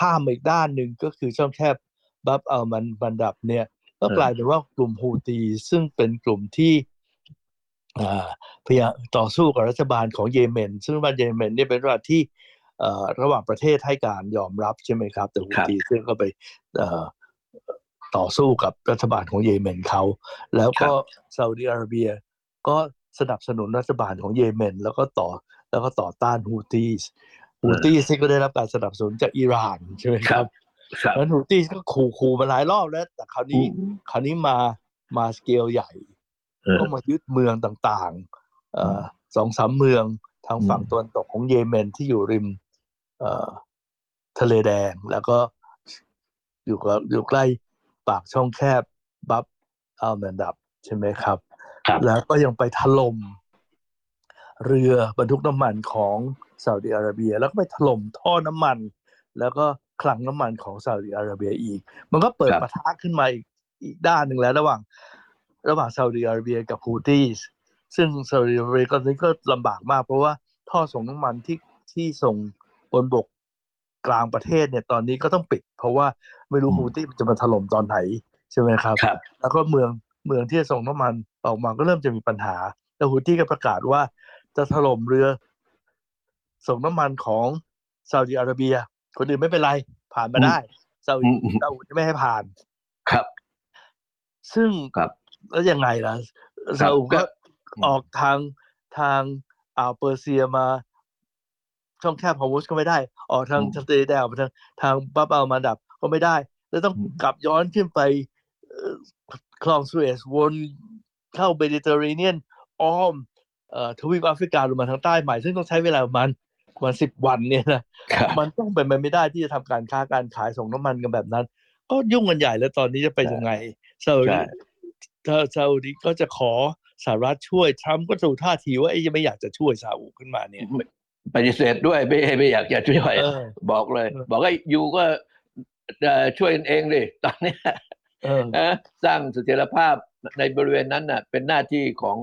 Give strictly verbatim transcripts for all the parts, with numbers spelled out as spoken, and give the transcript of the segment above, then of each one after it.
ข้ามอีกด้านหนึ่งก็คือช่องแคบบับอัลมันบันดับเนี่ยก็กลายเป็นว่ากลุ่มฮูตีซึ่งเป็นกลุ่มที่พยายามต่อสู้กับรัฐบาลของเยเมนซึ่งรัฐเยเมนเนี่ยเป็นรัฐที่ระหว่างประเทศให้การยอมรับใช่ไหมครับแต่ฮูตีซึ่งก็ไปต่อสู้กับรัฐบาลของเยเมนเขาแล้วก็ซาอุดิอาระเบียก็สนับสนุนรัฐบาลของเยเมนแล้วก็ต่อแล้วก็ต่อต้านฮูตีฮูตีซึ่งก็ได้รับการสนับสนุนจากอิหร่านใช่ไหมครับแล้วฮูตีก็ขู่ขู่มาหลายรอบแล้วแต่คราวนี้คราวนี้มามาสเกลใหญ่ก็มายึดเมืองต่างๆสองสามเมืองทางฝั่งตะวันตกของเยเมนที่อยู่ริมทะเลแดงแล้วก็อยู่กับอยู่ใกล้ปากช่องแคบบับอัลมันดับใช่ไหมครับแล้วก็ยังไปถล่มเรือบรรทุกน้ำมันของซาอุดิอาระเบียแล้วก็ไปถล่มท่อน้ำมันแล้วก็คลังน้ำมันของซาอุดิอาระเบียอีกมันก็เปิดปะทะขึ้นมาอีกอีกด้านหนึ่งแล้วระหว่างระหว่างซาอุดิอาระเบียกับฮูตี้ซึ่งซาอุดิอาระเบียตอนนี้ก็ลำบากมากเพราะว่าท่อส่งน้ำมันที่ที่ส่งบนบกกลางประเทศเนี่ยตอนนี้ก็ต้องปิดเพราะว่าไม่รู้ฮูตี้จะมาถล่มตอนไหนใช่ไหมครับแล้วก็เมืองเมืองที่ส่งน้ำมันออกมาก็เริ่มจะมีปัญหาแล้วฮูตี้ก็ประกาศว่าจะถล่มเรือส่งน้ำมันของซาอุดิอาระเบียคนอื่นไม่เป็นไรผ่านมาได้ซาอุดิซาอุดิไม่ให้ผ่านครับซึ่งแล้วยังไงล่ะซาอุก็ออกทางทางอ่าวเปอร์เซียมาช่องแคบฮอร์มุซก็ไม่ได้ออกทางทะเลแดงไปทางทางบับอัลมันดับก็ไม่ได้แล้วต้องกลับย้อนขึ้นไปคลองสุเอซวนเข้าเมดิเตอร์เรเนียนอ้อมทวีปแอฟริกาลงมาทางใต้ใหม่ซึ่งต้องใช้เวลาประมาณประมาณสิบวันเนี่ยนะมันต้องเป็นไปไม่ได้ที่จะทำการค้าการขายส่งน้ำมันกันแบบนั้นก็ยุ่งกันใหญ่แล้วตอนนี้จะไปยังไงซาอุดิซาอุดิก็จะขอสหรัฐช่วยทรัมป์ก็ดูท่าทีว่าไอ้ยังไม่อยากจะช่วยซาอุขึ้นมาเนี่ยปฏิเสธด้วยไม่ไม่อยากจะช่วยบอกเลยบอกให้ยูก็ช่วยเองเลยตอนนี้สร้างเสถียรภาพในบริเวณนั้นน่ะเป็นหน้าที่ของ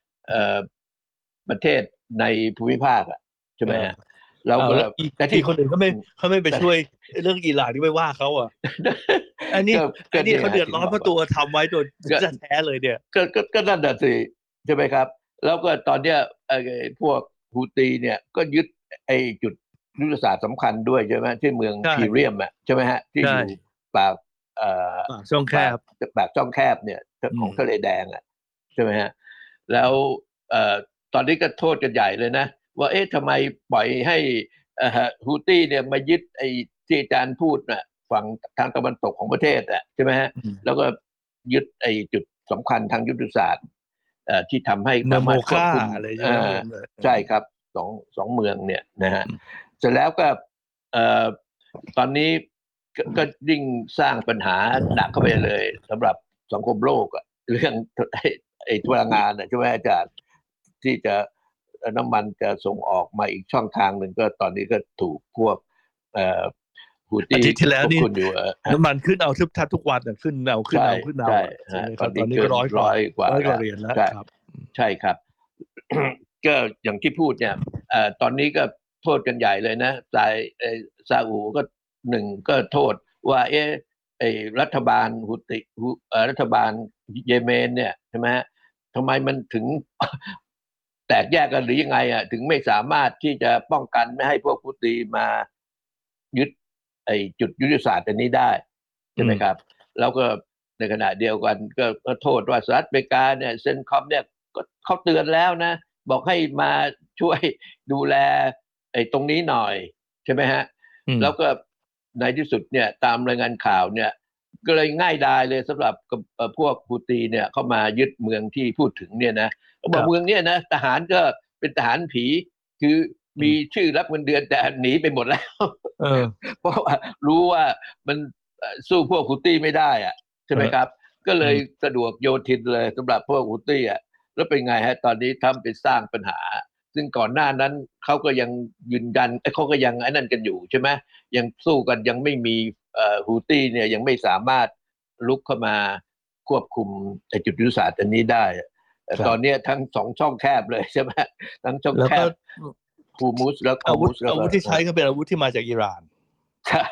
ประเทศในภูมิภาคอ่ะใช่ไหมเราก็แต่ที่คนอื่นเขาไม่เขาไม่ไปช่วยเรื่องอิหร่านที่ไม่ว่าเขาอ่ะอันนี้อันนี้เขาเดือดร้อนเพราะตัวทำไว้โดยจะแท้เลยเนี่ยก็ก็ก็นั่นแหละสิใช่ไหมครับแล้วก็ตอนเนี้ยไอ้พวกฮูตีเนี่ยก็ยึดไอ้จุดยุทธศาสตร์สำคัญด้วยใช่ไหมที่เมืองพีเรียมอ่ะใช่ไหมฮะที่อยู่ปากเอ่อช่องแคบปากช่องแคบเนี่ยของทะเลแดงอ่ะใช่ไหมฮะแล้วเอ่อตอนนี้ก็โทษกันใหญ่เลยนะว่าเอ๊ะทำไมปล่อยให้ฮูตี้เนี่ยมายึดไอ้ที่อาจารย์พูดน่ะฝั่งทางตะวันตกของประเทศอ่ะใช่ไหมฮะแล้วก็ยึดไอ้จุดสำคัญทางยุทธศาสตร์ที่ทำให้สามารถควบคุมอะไรใช่ครับสองสองเมืองเนี่ยนะฮะเสร็จแล้วก็ตอนนี้ก็ยิ่งสร้างปัญหาหนักเข้าไปเลยสำหรับสังคมโลกอ่ะเรื่องไอ้พลังงานใช่ไหมอาจารย์ที่จะน้ำมันจะส่งออกมาอีกช่องทางหนึ่งก็ตอนนี้ก็ถูกพวกฮูตี้ที่แล้วนี่น้ำมันขึ้นเอาทุกทัดทุกวันขึ้นเอาขึ้นเอาขึ้นเอาตอนนี้ก็ร้อยกว่าร้อยกว่าเหรียญแล้วครับใช่ครับก็อย่างที่พูดเนี่ยตอนนี้ก็โทษกันใหญ่เลยนะสายซาอุก็หนึ่งก็โทษว่าเอ๊ะไอ้รัฐบาลฮุติรัฐบาลเยเมนเนี่ยใช่ไหมฮะทำไมมันถึงแตกแยกกันหรือยังไงอ่ะถึงไม่สามารถที่จะป้องกันไม่ให้พวกฮุติมายึดไอ้จุดยุทธศาสตร์อันนี้ได้ใช่ไหมครับแล้วก็ในขณะเดียวกันก็โทษว่าสหรัฐอเมริกาเนี่ยเซนคอมเนี่ยก็เขาเตือนแล้วนะบอกให้มาช่วยดูแลไอ้ตรงนี้หน่อยใช่ไหมฮะแล้วก็ในที่สุดเนี่ยตามรายงานข่าวเนี่ยก็เลยง่ายดายเลยสำหรับพวกฮูตีเนี่ยเข้ามายึดเมืองที่พูดถึงเนี่ยนะเขาบอกเมืองเนี่ยนะทหารก็เป็นทหารผีคือมีชื่อรับเงินเดือนแต่หนีไปหมดแล้วเพราะว่ารู้ว่ามันสู้พวกฮูตีไม่ได้อะใช่ไหมครับก็เลยสะดวกโยทินเลยสำหรับพวกฮูตี้อ่ะแล้วเป็นไงฮะตอนนี้ทำไปสร้างปัญหาซึ่งก่อนหน้านั้นเขาก็ยังยืนยันเขาก็ยังไอ้นั่นกันอยู่ใช่ไหมยังสู้กันยังไม่มีฮูตี้เนี่ยยังไม่สามารถลุกเข้ามาควบคุมจุดยุทธศาสตร์อันนี้ได้แต่ตอนนี้ทั้งสองช่องแคบเลยใช่ไหมทั้งช่องแคบฮูมุสแล้วอาวุธอาวุธที่ใช้ก็เป็นอาวุธที่มาจากอิหร่าน